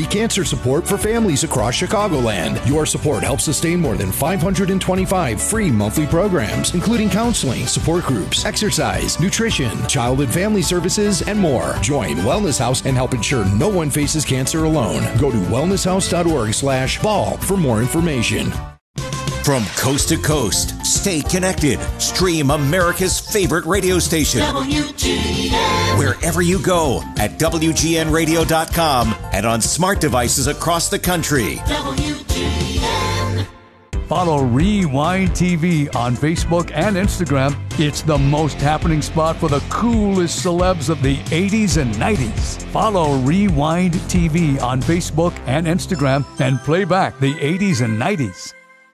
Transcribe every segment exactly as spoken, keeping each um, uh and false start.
cancer support for families across Chicagoland. Your support helps sustain more than five hundred twenty-five free monthly programs, including counseling, support groups, exercise, nutrition, child and family services, and more. Join Wellness House and help ensure no one faces cancer alone. Go to wellness house dot org slash ball for more information. From coast to coast, stay connected. Stream America's favorite radio station. W G N. Wherever you go at W G N radio dot com and on smart devices across the country. W G N. Follow Rewind T V on Facebook and Instagram. It's the most happening spot for the coolest celebs of the eighties and nineties. Follow Rewind T V on Facebook and Instagram and play back the eighties and nineties.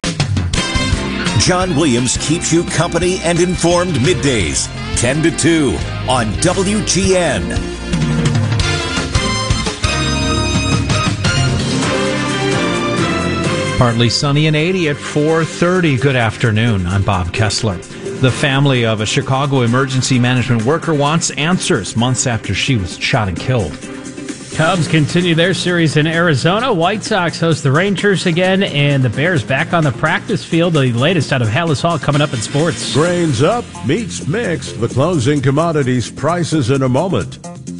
John Williams keeps you company and informed middays, ten to two on W G N. Partly sunny and eighty at four thirty. Good afternoon. I'm Bob Kessler. The family of a Chicago emergency management worker wants answers months after she was shot and killed. Cubs continue their series in Arizona. White Sox host the Rangers again, and the Bears back on the practice field. The latest out of Hallis Hall coming up in sports. Grains up, meats mixed. The closing commodities prices in a moment.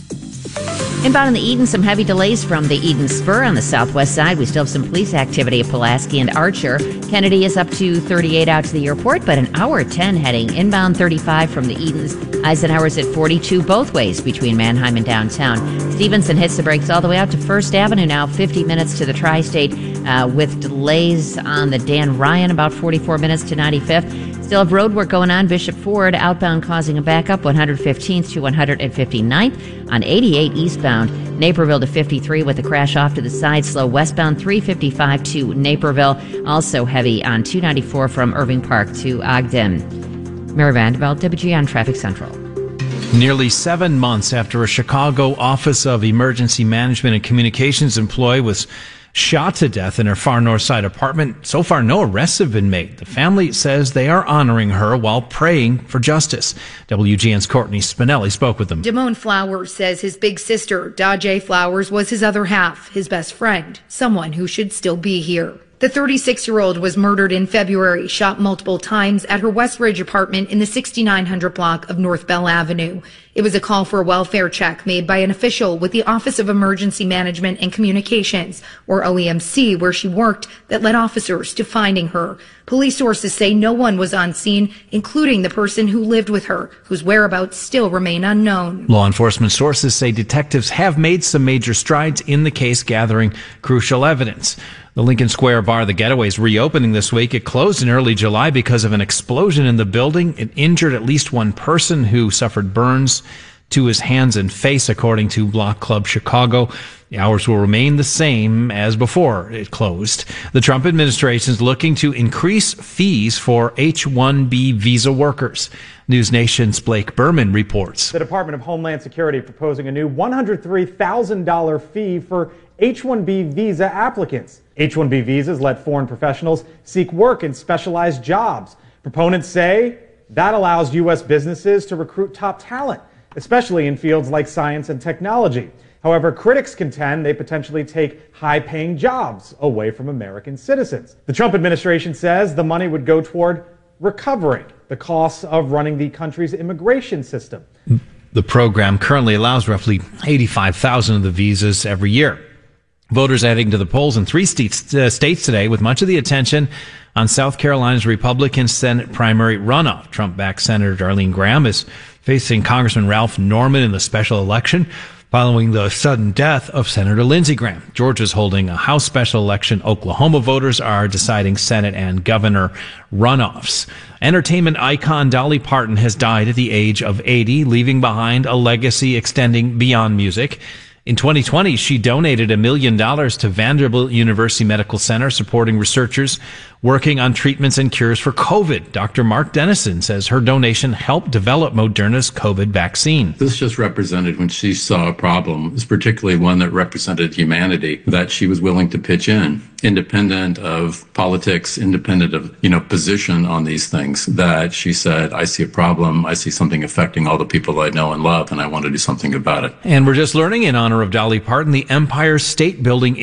Inbound in the Eden, some heavy delays from the Eden Spur on the southwest side. We still have some police activity at Pulaski and Archer. Kennedy is up to thirty-eight out to the airport, but an hour ten heading inbound thirty-five from the Edens. Eisenhower's at forty-two both ways between Manheim and downtown. Stevenson hits the brakes all the way out to First Avenue now, fifty minutes to the Tri-State uh, with delays on the Dan Ryan, about forty-four minutes to ninety-fifth. Still have road work going on. Bishop Ford outbound causing a backup, one hundred fifteenth to one hundred fifty-ninth. On eighty-eight eastbound, Naperville to fifty-three with a crash off to the side. Slow westbound three fifty-five to Naperville. Also heavy on two ninety-four from Irving Park to Ogden. Mary Vanderbilt, W G N Traffic Central. Nearly seven months after a Chicago Office of Emergency Management and Communications employee was shot to death in her far north side apartment, so far no arrests have been made. The family says they are honoring her while praying for justice. W G N's Courtney Spinelli spoke with them. Damone Flowers says his big sister, Dajay Flowers, was his other half, his best friend, someone who should still be here. The thirty-six-year-old was murdered in February, shot multiple times at her Westridge apartment in the sixty-nine hundred block of North Bell Avenue. It was a call for a welfare check made by an official with the Office of Emergency Management and Communications, or O E M C, where she worked, that led officers to finding her. Police sources say no one was on scene, including the person who lived with her, whose whereabouts still remain unknown. Law enforcement sources say detectives have made some major strides in the case, gathering crucial evidence. The Lincoln Square bar, The Getaway, is reopening this week. It closed in early July because of an explosion in the building. It injured at least one person who suffered burns to his hands and face, according to Block Club Chicago. The hours will remain the same as before it closed. The Trump administration is looking to increase fees for H one B visa workers. News Nation's Blake Berman reports. The Department of Homeland Security proposing a new one hundred three thousand dollars fee for H one B visa applicants. H one B visas let foreign professionals seek work in specialized jobs. Proponents say that allows U S businesses to recruit top talent, especially in fields like science and technology. However, critics contend they potentially take high-paying jobs away from American citizens. The Trump administration says the money would go toward recovering the costs of running the country's immigration system. The program currently allows roughly eighty-five thousand of the visas every year. Voters heading to the polls in three states, uh, states today, with much of the attention on South Carolina's Republican Senate primary runoff. Trump-backed Senator Darlene Graham is facing Congressman Ralph Norman in the special election following the sudden death of Senator Lindsey Graham. Georgia's holding a House special election. Oklahoma voters are deciding Senate and governor runoffs. Entertainment icon Dolly Parton has died at the age of eighty, leaving behind a legacy extending beyond music. In twenty twenty, she donated a million dollars to Vanderbilt University Medical Center, supporting researchers working on treatments and cures for COVID. Doctor Mark Dennison says her donation helped develop Moderna's COVID vaccine. This just represented, when she saw a problem, particularly one that represented humanity, that she was willing to pitch in, independent of politics, independent of, you know, position on these things, that she said, I see a problem, I see something affecting all the people I know and love, and I want to do something about it. And we're just learning, in honor of Dolly Parton, the Empire State Building